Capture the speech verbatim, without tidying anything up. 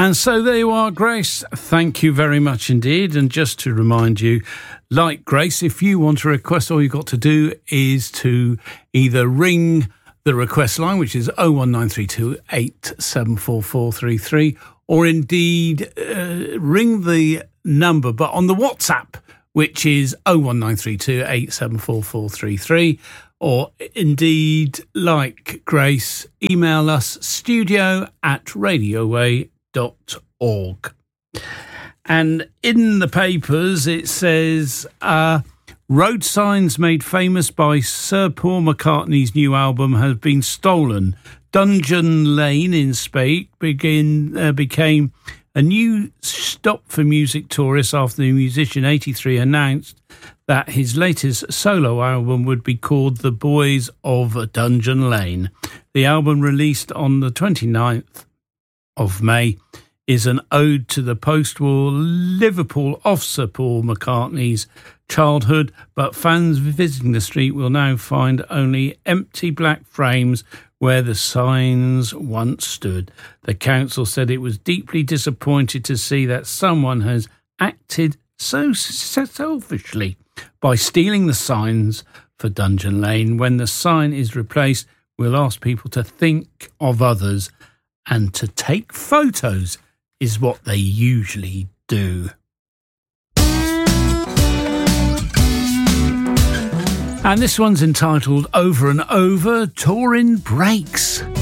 And so there you are, Grace. Thank you very much indeed. And just to remind you, like Grace, if you want a request, all you've got to do is to either ring the request line, which is oh one nine three two, eight seven four four three three, or indeed uh, ring the number, but on the WhatsApp, which is oh one nine three two, eight seven four four three three, or indeed, like Grace, email us studio at radioway dot org. And in the papers it says uh, road signs made famous by Sir Paul McCartney's new album have been stolen. Dungeon Lane in Speke begin, uh, became a new stop for music tourists after the musician eighty-three announced that his latest solo album would be called The Boys of Dungeon Lane. The album, released on the twenty-ninth of May, is an ode to the post-war Liverpool officer Paul McCartney's childhood, but fans visiting the street will now find only empty black frames where the signs once stood. The council said it was deeply disappointed to see that someone has acted so selfishly by stealing the signs for Dungeon Lane. When the sign is replaced, we'll ask people to think of others and to take photos is what they usually do. And this one's entitled Over and Over, Touring Breaks.